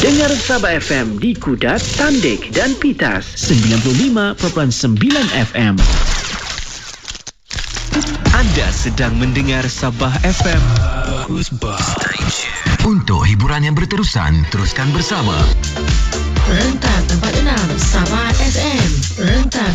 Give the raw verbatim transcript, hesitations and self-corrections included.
Dengar Sabah F M di Kudat, Tandik dan Pitas sembilan puluh lima perpuluhan sembilan F M. Anda sedang mendengar Sabah F M. Untuk hiburan yang berterusan, teruskan bersama Rentak empat puluh enam Sabah F M. Rentak